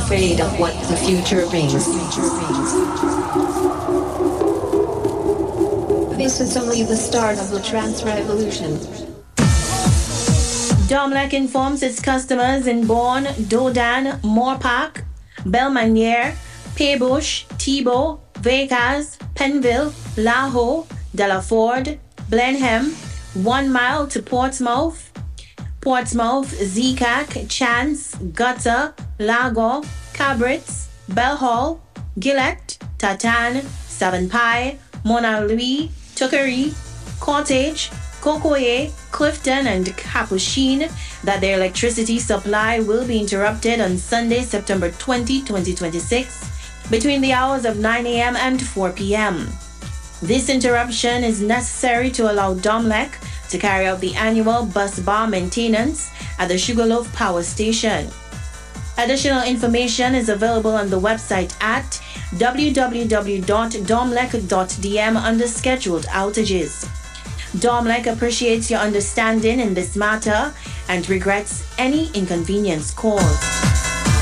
afraid of what the future brings. This is only the start of the trance revolution. Domlec informs its customers in Bourne, Dodan, Moorpark, Belmaniere, Paybush, Thibault, Vacaz, Penville, Laho, Delaford, Blenheim, 1 mile to Portsmouth, Zeecack, Chance, Gutter, Lago, Cabrits, Bellhall, Gillette, Tatan, Savonpie, Mona Louis, Tuckery, Cottage, Cocoyer, Clifton, and Capuchin that their electricity supply will be interrupted on Sunday, September 20, 2026, between the hours of 9 a.m. and 4 p.m. This interruption is necessary to allow Domlec to carry out the annual bus bar maintenance at the Sugarloaf Power Station. Additional information is available on the website at www.domlec.dm under scheduled outages. Domlec appreciates your understanding in this matter and regrets any inconvenience caused.